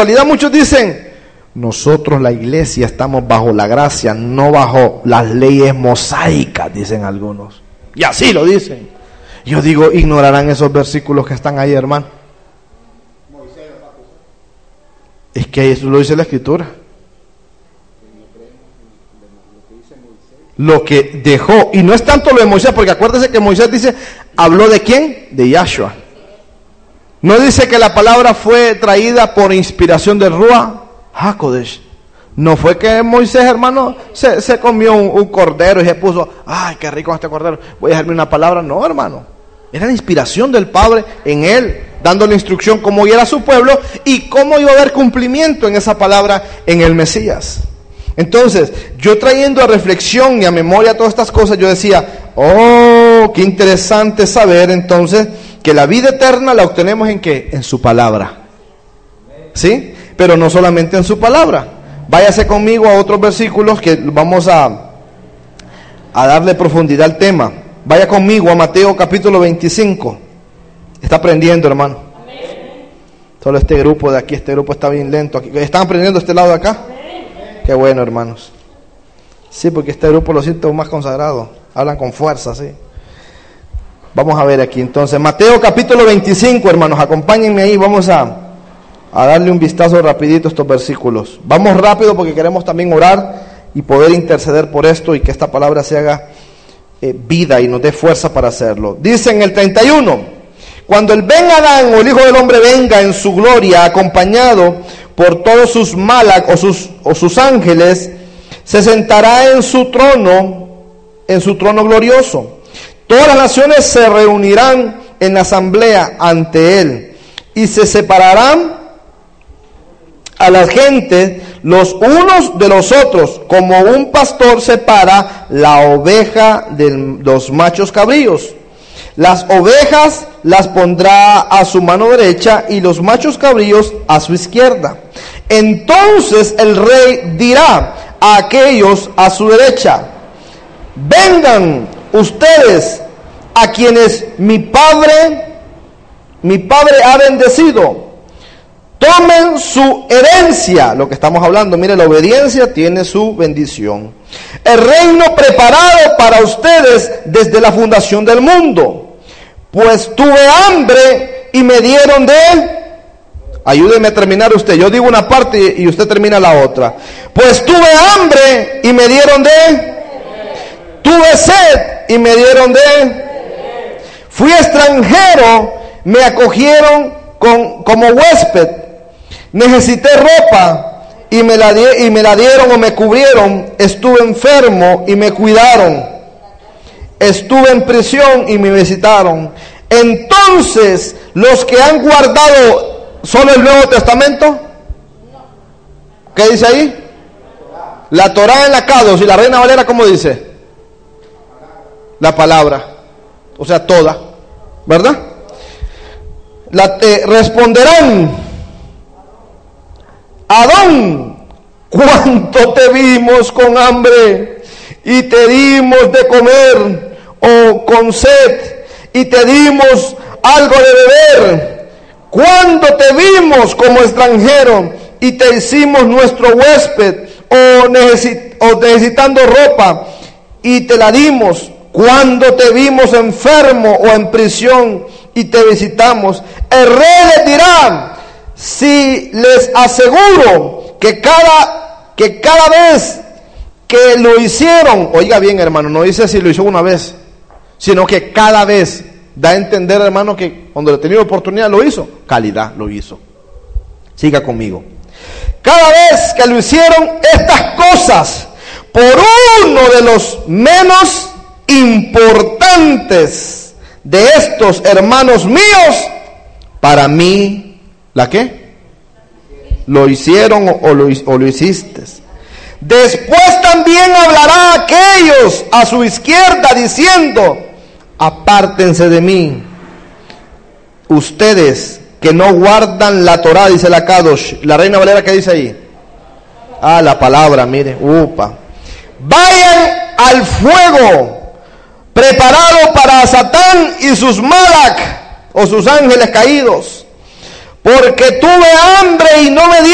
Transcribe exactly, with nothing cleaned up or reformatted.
actualidad muchos dicen, nosotros la iglesia estamos bajo la gracia, no bajo las leyes mosaicas, dicen algunos. Y así lo dicen. Yo digo, ignorarán esos versículos que están ahí, hermano. Es que eso lo dice la Escritura. Lo que dejó, y no es tanto lo de Moisés, porque acuérdese que Moisés dice, ¿habló de quién? De Yahshua. No dice que la palabra fue traída por inspiración del Ruach HaKodesh. No fue que Moisés, hermano, se, se comió un, un cordero y se puso, ay, qué rico este cordero, voy a dejarme una palabra. No, hermano, era la inspiración del Padre en él, dándole instrucción cómo guiar a su pueblo y cómo iba a haber cumplimiento en esa palabra en el Mesías. Entonces, yo trayendo a reflexión y a memoria todas estas cosas, yo decía, oh, qué interesante saber entonces que la vida eterna la obtenemos en ¿qué? En su palabra. ¿Sí? Pero no solamente en su palabra. Váyase conmigo a otros versículos que vamos a, a darle profundidad al tema. Vaya conmigo a Mateo capítulo veinticinco. Está aprendiendo, hermano. Solo este grupo de aquí, este grupo está bien lento. ¿Están aprendiendo este lado de acá? Qué bueno, hermanos. Sí, porque este grupo lo siento más consagrado. Hablan con fuerza, sí. Vamos a ver aquí entonces. Mateo capítulo veinticinco, hermanos. Acompáñenme ahí. Vamos a, a darle un vistazo rapidito a estos versículos. Vamos rápido porque queremos también orar y poder interceder por esto y que esta palabra se haga eh, vida y nos dé fuerza para hacerlo. Dice en el treinta y uno: cuando el Ben Adán o el Hijo del Hombre venga en su gloria, acompañado por todos sus malach o sus, o sus ángeles, se sentará en su trono, en su trono glorioso. Todas las naciones se reunirán en la asamblea ante él y se separarán a las gentes los unos de los otros, como un pastor separa la oveja de los machos cabríos. Las ovejas las pondrá a su mano derecha y los machos cabríos a su izquierda. Entonces el rey dirá a aquellos a su derecha: vengan ustedes a quienes mi padre, mi padre ha bendecido. Tomen su herencia, lo que estamos hablando. Mire, la obediencia tiene su bendición. El reino preparado para ustedes desde la fundación del mundo. Pues tuve hambre y me dieron de él. Ayúdeme a terminar usted. Yo digo una parte y usted termina la otra. Pues tuve hambre y me dieron de él. Tuve sed y me dieron de él. Fui extranjero, me acogieron con, como huésped. Necesité ropa y me, la di, y me la dieron o me cubrieron. Estuve enfermo y me cuidaron. Estuve en prisión y me visitaron. Entonces, los que han guardado solo el Nuevo Testamento, ¿qué dice ahí? La Torá en la Kadosh, y la Reina Valera, ¿cómo dice? La palabra, o sea, toda, ¿verdad? La, eh, responderán: Adón, ¿cuánto te vimos con hambre y te dimos de comer, o con sed y te dimos algo de beber? ¿Cuándo te vimos como extranjero y te hicimos nuestro huésped, o, necesit- o necesitando ropa y te la dimos? ¿Cuándo te vimos enfermo o en prisión y te visitamos? El rey les dirá: si les aseguro que cada, que cada vez que lo hicieron, oiga bien, hermano, no dice si lo hizo una vez, sino que cada vez, da a entender, hermano, que cuando le tenía oportunidad lo hizo, calidad lo hizo. Siga conmigo. Cada vez que lo hicieron estas cosas por uno de los menos importantes de estos hermanos míos, para mí, ¿la qué? Lo hicieron o, o, lo, o lo hiciste. Después también hablará a aquellos a su izquierda diciendo: apártense de mí, ustedes que no guardan la Torá, dice la Kadosh. La Reina Valera, ¿qué dice ahí? Ah, la palabra, mire, upa. Vayan al fuego preparado para Satán y sus malach, o sus ángeles caídos, porque tuve hambre y no me dieron